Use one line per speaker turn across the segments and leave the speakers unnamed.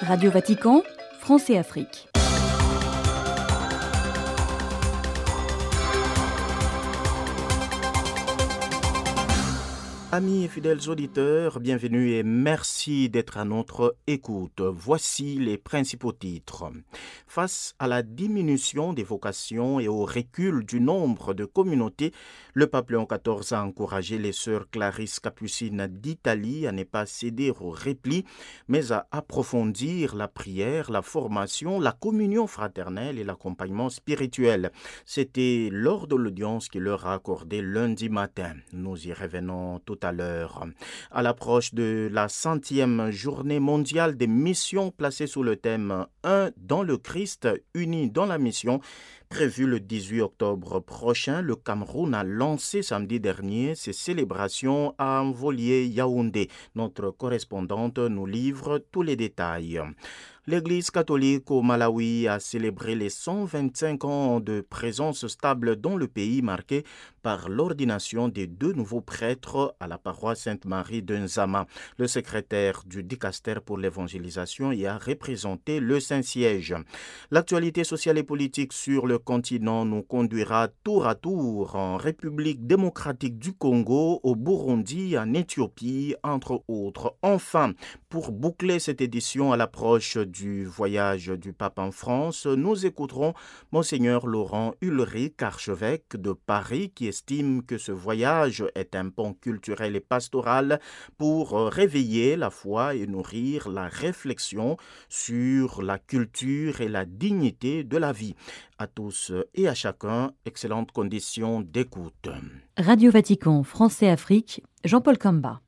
Radio Vatican, France et Afrique.
Amis et fidèles auditeurs, bienvenue et merci d'être à notre écoute. Voici les principaux titres. Face à la diminution des vocations et au recul du nombre de communautés, le pape Léon XIV a encouragé les sœurs Clarisse Capucines d'Italie à ne pas céder au repli, mais à approfondir la prière, la formation, la communion fraternelle et l'accompagnement spirituel. C'était lors de l'audience qu'il leur a accordé lundi matin. Nous y revenons tout à l'heure. À l'approche de la 100e journée mondiale des missions placée sous le thème « Un dans le Christ, unis dans la mission », prévu le 18 octobre prochain, le Cameroun a lancé samedi dernier ses célébrations à Mvolié-Yaoundé. Notre correspondante nous livre tous les détails. L'Église catholique au Malawi a célébré les 125 ans de présence stable dans le pays, marqué par l'ordination des 2 nouveaux prêtres à la paroisse Sainte-Marie de Nzama. Le secrétaire du Dicaster pour l'évangélisation y a représenté le Saint-Siège. L'actualité sociale et politique sur le continent nous conduira tour à tour en République démocratique du Congo, au Burundi, en Éthiopie, entre autres. Enfin, pour boucler cette édition à l'approche du voyage du pape en France, nous écouterons Monseigneur Laurent Ulrich, archevêque de Paris, qui estime que ce voyage est un pont culturel et pastoral pour réveiller la foi et nourrir la réflexion sur la culture et la dignité de la vie. À tous et à chacun, excellentes conditions d'écoute.
Radio Vatican, France et Afrique, Jean-Paul Kamba.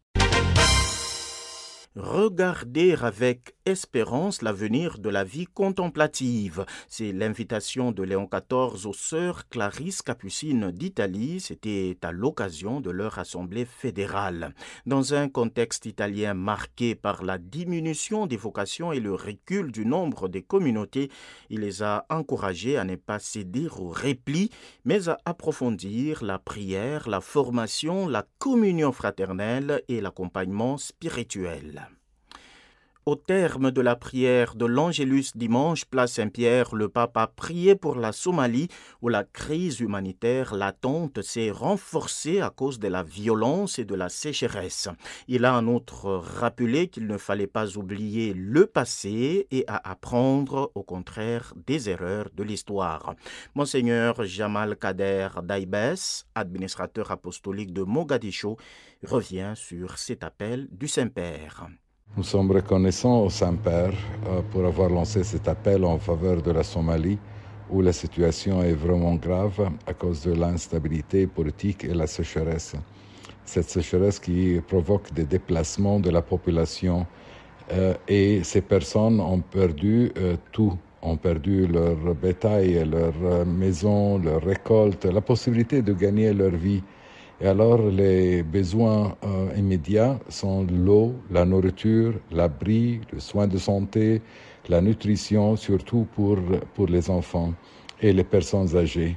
Regarder avec espérance l'avenir de la vie contemplative. C'est l'invitation de Léon XIV aux sœurs Clarisse Capucines d'Italie. C'était à l'occasion de leur assemblée fédérale. Dans un contexte italien marqué par la diminution des vocations et le recul du nombre des communautés, il les a encouragés à ne pas céder au repli, mais à approfondir la prière, la formation, la communion fraternelle et l'accompagnement spirituel. Au terme de la prière de l'Angélus dimanche, place Saint-Pierre, le pape a prié pour la Somalie où la crise humanitaire latente s'est renforcée à cause de la violence et de la sécheresse. Il a en outre rappelé qu'il ne fallait pas oublier le passé et à apprendre au contraire des erreurs de l'histoire. Monseigneur Jamal Kader Daibes, administrateur apostolique de Mogadiscio, revient sur cet appel du Saint-Père.
Nous sommes reconnaissants au Saint-Père pour avoir lancé cet appel en faveur de la Somalie, où la situation est vraiment grave à cause de l'instabilité politique et la sécheresse. Cette sécheresse qui provoque des déplacements de la population et ces personnes ont perdu tout. Ont perdu leur bétail, leur maison, leur récolte, la possibilité de gagner leur vie. Et alors, les besoins immédiats sont l'eau, la nourriture, l'abri, le soin de santé, la nutrition, surtout pour les enfants et les personnes âgées.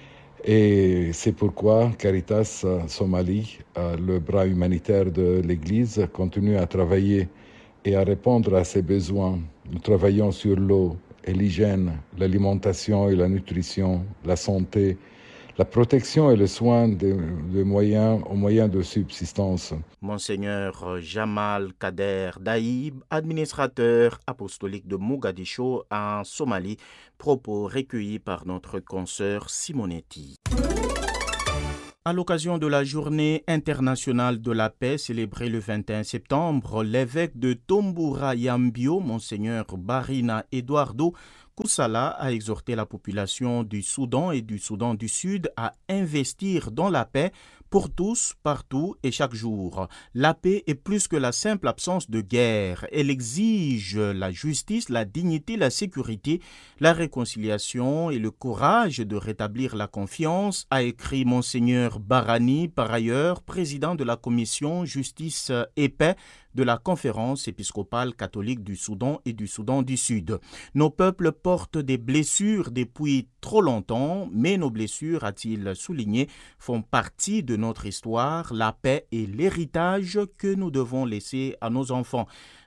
Et c'est pourquoi Caritas Somalie, le bras humanitaire de l'Église, continue à travailler et à répondre à ces besoins. Nous travaillons sur l'eau et l'hygiène, l'alimentation et la nutrition, la santé, la protection et le soin aux moyens de subsistance.
Monseigneur Jamal Kader Daïb, administrateur apostolique de Mogadiscio en Somalie, propos recueillis par notre consoeur Simonetti. À l'occasion de la Journée internationale de la paix célébrée le 21 septembre, l'évêque de Tombura Yambio, Monseigneur Barina Eduardo Kusala, a exhorté la population du Soudan et du Soudan du Sud à investir dans la paix pour tous, partout et chaque jour. La paix est plus que la simple absence de guerre. Elle exige la justice, la dignité, la sécurité, la réconciliation et le courage de rétablir la confiance, a écrit Monseigneur Barani, par ailleurs président de la commission Justice et Paix de la Conférence épiscopale catholique du Soudan et du Soudan du Sud. Nos peuples portent des blessures depuis trop longtemps, mais nos blessures, a-t-il souligné, font partie de notre histoire, la paix et l'héritage que nous devons laisser à nos enfants.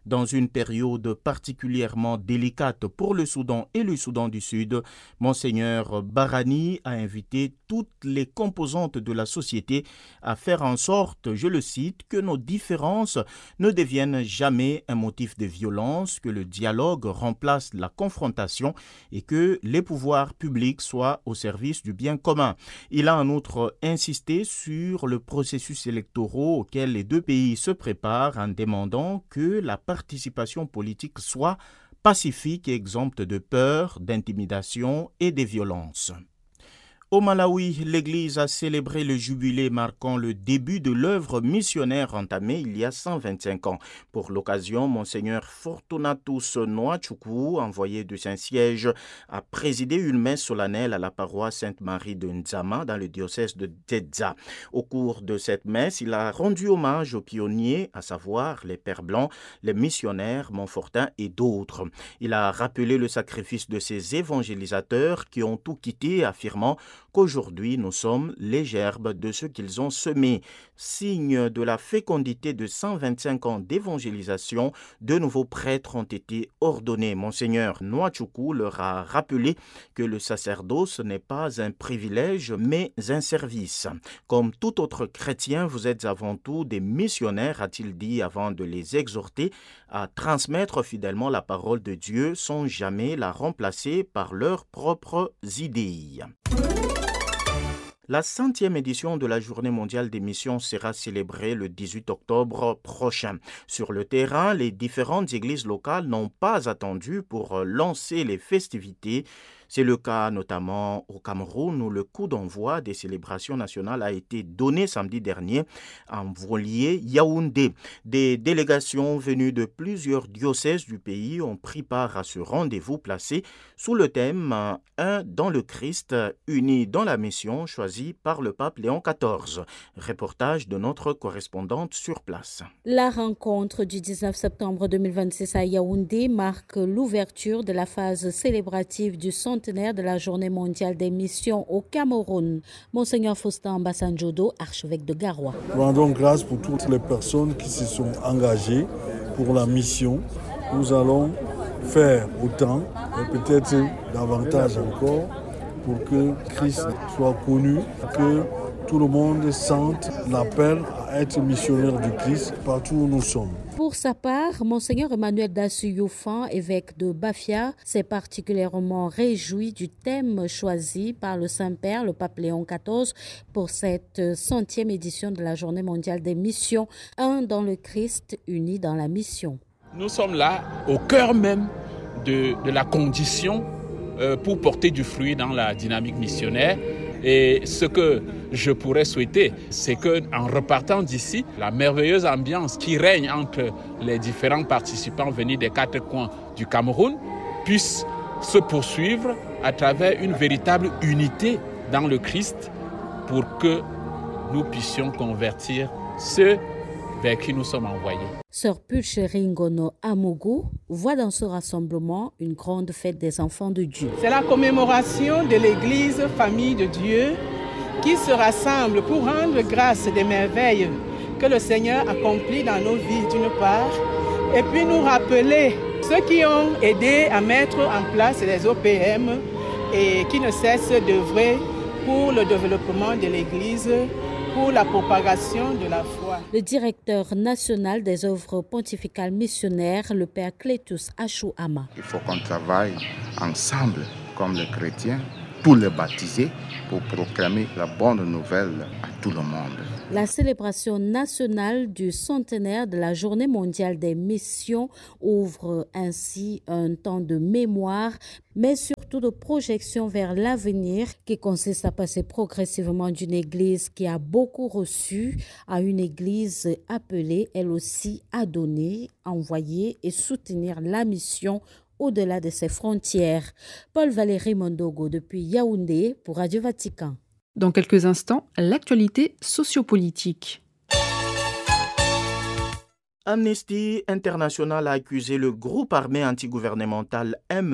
Dans une période particulièrement délicate pour le Soudan et le Soudan du Sud, Monseigneur Barani a invité toutes les composantes de la société à faire en sorte, je le cite, que nos différences ne deviennent jamais un motif de violence, que le dialogue remplace la confrontation et que les pouvoirs publics soient au service du bien commun. Il a en outre insisté sur le processus électoral auquel les deux pays se préparent en demandant que la participation politique soit pacifique et exempte de peur, d'intimidation et de violence. Au Malawi, l'Église a célébré le jubilé marquant le début de l'œuvre missionnaire entamée il y a 125 ans. Pour l'occasion, Monseigneur Fortunatus Nwachukwu, envoyé du Saint-Siège, a présidé une messe solennelle à la paroisse Sainte-Marie de Nzama dans le diocèse de Dedza. Au cours de cette messe, il a rendu hommage aux pionniers, à savoir les Pères Blancs, les missionnaires, Montfortin et d'autres. Il a rappelé le sacrifice de ces évangélisateurs qui ont tout quitté, affirmant qu'aujourd'hui nous sommes les gerbes de ce qu'ils ont semé. Signe de la fécondité de 125 ans d'évangélisation, de nouveaux prêtres ont été ordonnés. Monseigneur Nwachukwu leur a rappelé que le sacerdoce n'est pas un privilège mais un service. Comme tout autre chrétien, vous êtes avant tout des missionnaires, a-t-il dit avant de les exhorter à transmettre fidèlement la parole de Dieu sans jamais la remplacer par leurs propres idées. La 100e édition de la Journée mondiale des missions sera célébrée le 18 octobre prochain. Sur le terrain, les différentes églises locales n'ont pas attendu pour lancer les festivités. C'est le cas notamment au Cameroun où le coup d'envoi des célébrations nationales a été donné samedi dernier en Volier, Yaoundé. Des délégations venues de plusieurs diocèses du pays ont pris part à ce rendez-vous placé sous le thème « Un dans le Christ, unis dans la mission » choisi par le pape Léon XIV. Reportage de notre correspondante sur place.
La rencontre du 19 septembre 2026 à Yaoundé marque l'ouverture de la phase célébrative du centenaire de la Journée mondiale des missions au Cameroun. Monseigneur Faustin Bassanjodo, archevêque de Garoua.
Rendons grâce pour toutes les personnes qui se sont engagées pour la mission. Nous allons faire autant et peut-être davantage encore pour que Christ soit connu, que tout le monde sente l'appel à être missionnaire du Christ partout où nous sommes.
Pour sa part, Monseigneur Emmanuel Dassu-Youfan, évêque de Bafia, s'est particulièrement réjoui du thème choisi par le Saint-Père, le pape Léon XIV, pour cette 100e édition de la Journée mondiale des missions, un dans le Christ, unis dans la mission.
Nous sommes là au cœur même de la condition pour porter du fruit dans la dynamique missionnaire. Et ce que je pourrais souhaiter, c'est qu'en repartant d'ici, la merveilleuse ambiance qui règne entre les différents participants venus des 4 coins du Cameroun puisse se poursuivre à travers une véritable unité dans le Christ pour que nous puissions convertir ceux vers qui nous sommes envoyés.
Sœur Pulchérie Ngono Amougou voit dans ce rassemblement une grande fête des enfants de Dieu.
C'est la commémoration de l'Église Famille de Dieu qui se rassemble pour rendre grâce des merveilles que le Seigneur accomplit dans nos vies d'une part, et puis nous rappeler ceux qui ont aidé à mettre en place les OPM et qui ne cessent d'œuvrer pour le développement de l'Église, pour la propagation de la foi.
Le directeur national des œuvres pontificales missionnaires, le père Clétus Achouama.
Il faut qu'on travaille ensemble comme les chrétiens, tous les baptisés, pour proclamer la bonne nouvelle à tout le monde.
La célébration nationale du centenaire de la Journée mondiale des missions ouvre ainsi un temps de mémoire, mais surtout de projection vers l'avenir qui consiste à passer progressivement d'une église qui a beaucoup reçu à une église appelée, elle aussi, à donner, envoyer et soutenir la mission au-delà de ses frontières. Paul-Valéry Mondogo depuis Yaoundé pour Radio Vatican.
Dans quelques instants, l'actualité sociopolitique.
Amnesty International a accusé le groupe armé antigouvernemental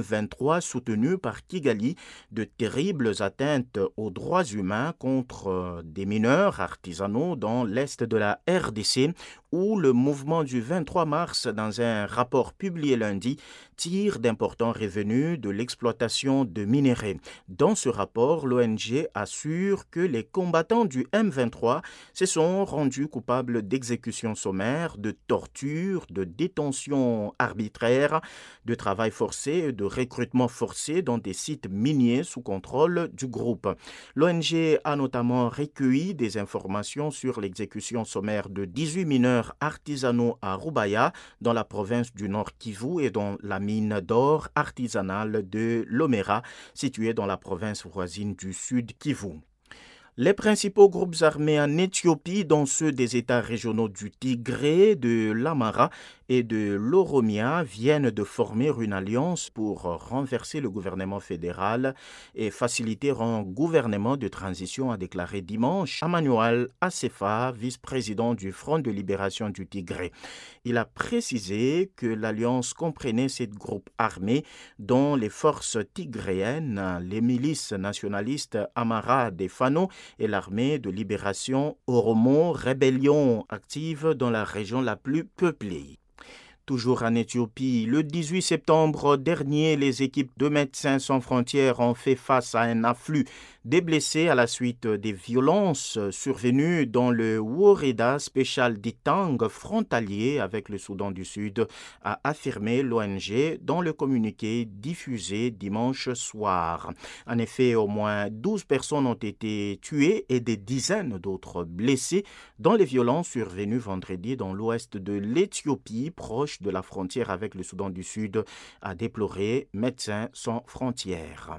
M23 soutenu par Kigali de terribles atteintes aux droits humains contre des mineurs artisanaux dans l'est de la RDC, où le mouvement du 23 mars, dans un rapport publié lundi, tire d'importants revenus de l'exploitation de minerais. Dans ce rapport, l'ONG assure que les combattants du M23 se sont rendus coupables d'exécutions sommaires, de torture, de détention arbitraire, de travail forcé et de recrutement forcé dans des sites miniers sous contrôle du groupe. L'ONG a notamment recueilli des informations sur l'exécution sommaire de 18 mineurs artisanaux à Rubaya, dans la province du Nord Kivu, et dans la mine d'or artisanale de Lomera, située dans la province voisine du Sud Kivu. Les principaux groupes armés en Éthiopie, dont ceux des États régionaux du Tigré, de l'Amara et de l'Oromia, viennent de former une alliance pour renverser le gouvernement fédéral et faciliter un gouvernement de transition, a déclaré dimanche Emmanuel Assefa, vice-président du Front de libération du Tigré. Il a précisé que l'alliance comprenait 7 groupes armés, dont les forces tigréennes, les milices nationalistes Amara des Fano et l'armée de libération Oromo, rébellion active dans la région la plus peuplée. Toujours en Éthiopie, le 18 septembre dernier, les équipes de Médecins sans frontières ont fait face à un afflux des blessés à la suite des violences survenues dans le Woreda Special d'Itang, frontalier avec le Soudan du Sud, a affirmé l'ONG dans le communiqué diffusé dimanche soir. En effet, au moins 12 personnes ont été tuées et des dizaines d'autres blessées dans les violences survenues vendredi dans l'ouest de l'Éthiopie, proche de la frontière avec le Soudan du Sud, a déploré Médecins sans frontières.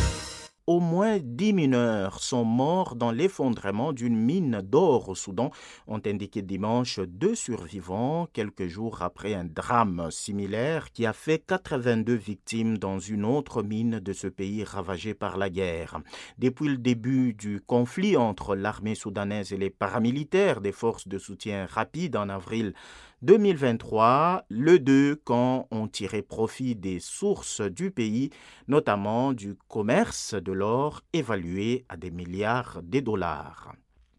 Au moins 10 mineurs sont morts dans l'effondrement d'une mine d'or au Soudan, ont indiqué dimanche 2 survivants, quelques jours après un drame similaire qui a fait 82 victimes dans une autre mine de ce pays ravagé par la guerre. Depuis le début du conflit entre l'armée soudanaise et les paramilitaires des forces de soutien rapide en avril 2023, les deux camps ont tiré profit des sources du pays, notamment du commerce de l'or évalué à des milliards de dollars.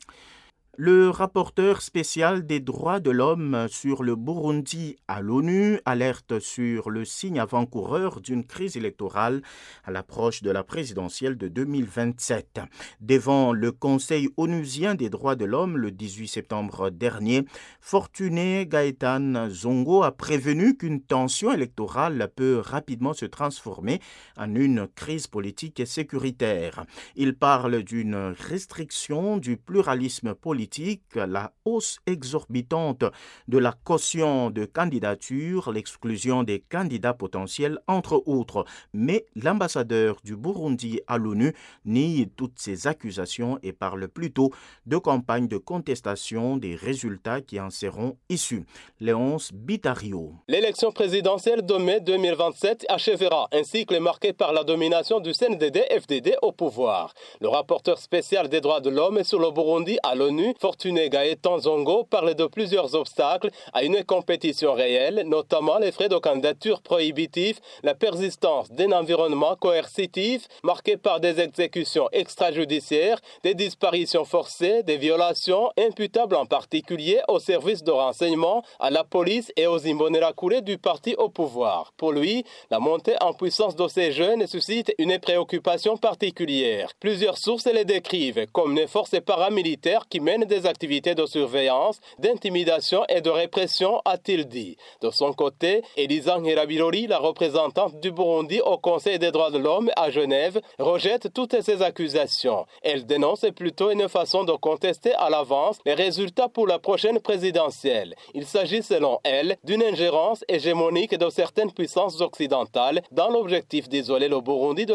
Le rapporteur spécial des droits de l'homme sur le Burundi à l'ONU alerte sur le signe avant-coureur d'une crise électorale à l'approche de la présidentielle de 2027. Devant le Conseil onusien des droits de l'homme le 18 septembre dernier, Fortuné Gaëtan Zongo a prévenu qu'une tension électorale peut rapidement se transformer en une crise politique et sécuritaire. Il parle d'une restriction du pluralisme politique, la hausse exorbitante de la caution de candidature, l'exclusion des candidats potentiels, entre autres. Mais l'ambassadeur du Burundi à l'ONU nie toutes ces accusations et parle plutôt de campagne de contestation des résultats qui en seront issus. Léonce Bitario.
L'élection présidentielle de mai 2027 achèvera un cycle marqué par la domination du CNDD-FDD au pouvoir. Le rapporteur spécial des droits de l'homme sur le Burundi à l'ONU, Fortuné Gaëtan Zongo, parle de plusieurs obstacles à une compétition réelle, notamment les frais de candidature prohibitifs, la persistance d'un environnement coercitif marqué par des exécutions extrajudiciaires, des disparitions forcées, des violations imputables en particulier aux services de renseignement, à la police et aux Imbonerakure du parti au pouvoir. Pour lui, la montée en puissance de ces jeunes suscite une préoccupation particulière. Plusieurs sources les décrivent comme une force paramilitaire qui mène des activités de surveillance, d'intimidation et de répression, a-t-il dit. De son côté, Elisa Nkerabilori, la représentante du Burundi au Conseil des droits de l'homme à Genève, rejette toutes ces accusations. Elle dénonce plutôt une façon de contester à l'avance les résultats pour la prochaine présidentielle. Il s'agit selon elle d'une ingérence hégémonique de certaines puissances occidentales dans l'objectif d'isoler le Burundi de